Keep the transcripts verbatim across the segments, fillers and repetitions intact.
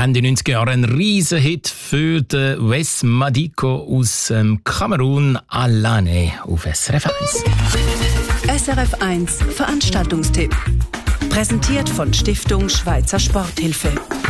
Ende neunziger Jahre ein Riesenhit für den Wes Madiko aus ähm, Kamerun, Alane auf S R F eins. S R F eins Veranstaltungstipp. Präsentiert von Stiftung Schweizer Sporthilfe.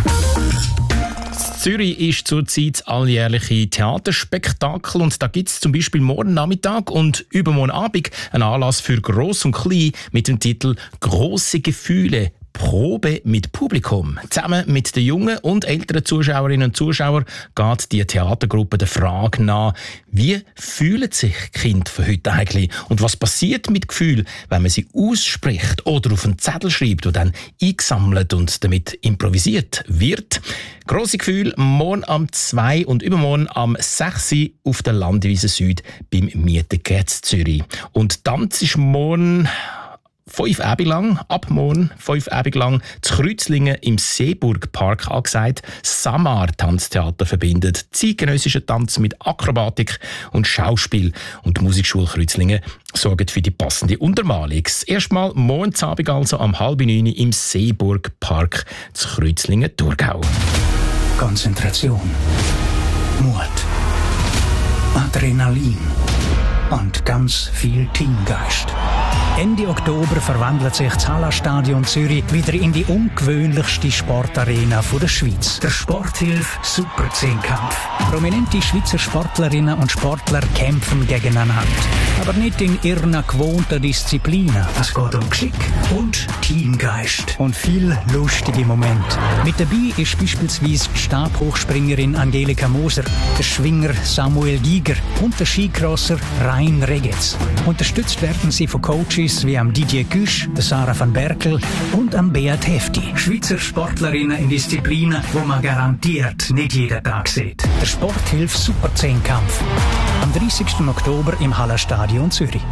In Zürich ist zurzeit das alljährliche Theaterspektakel und da gibt es zum Beispiel morgen Nachmittag und übermorgen Abend einen Anlass für Gross und Klein mit dem Titel «Grosse Gefühle». Probe mit Publikum. Zusammen mit den jungen und älteren Zuschauerinnen und Zuschauern geht die Theatergruppe der Frage nach, wie fühlen sich die Kinder von heute eigentlich und was passiert mit Gefühlen, wenn man sie ausspricht oder auf einen Zettel schreibt, der dann eingesammelt und damit improvisiert wird. Grosse Gefühle morgen am zwei und übermorgen am sechs auf der Landwiese Süd beim Mietengetz Zürich. Und Tanz ist morgen Fünf Abende lang, ab morgen, fünf Abende lang, zu Kreuzlingen im Seeburgpark angesagt. Samar Tanztheater verbindet zeitgenössischen Tanz mit Akrobatik und Schauspiel. Und die Musikschule Kreuzlingen sorgt für die passende Untermalung. Das erste Mal morgen Abend also am halb neun im Seeburgpark zu Kreuzlingen, Thurgau. Konzentration, Mut, Adrenalin und ganz viel Teamgeist. Ende Oktober verwandelt sich das Hallenstadion Zürich wieder in die ungewöhnlichste Sportarena der Schweiz. Der Sporthilfe Super-Zehnkampf. Prominente Schweizer Sportlerinnen und Sportler kämpfen gegeneinander. Aber nicht in ihren gewohnten Disziplinen. Es geht um Geschick und Teamgeist. Und viel lustige Momente. Mit dabei ist beispielsweise die Stabhochspringerin Angelika Moser, der Schwinger Samuel Giger und der Skicrosser Rein Regetz. Unterstützt werden sie von Coaches wie am Didier Güsch, der Sarah van Berkel und am Beat Hefti. Schweizer Sportlerinnen in Disziplinen, wo man garantiert nicht jeden Tag sieht. Der Sporthilfe Super-Zehnkampf. Am dreißigsten Oktober im Hallenstadion Zürich.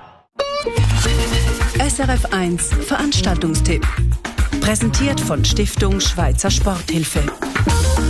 S R F eins Veranstaltungstipp. Präsentiert von Stiftung Schweizer Sporthilfe.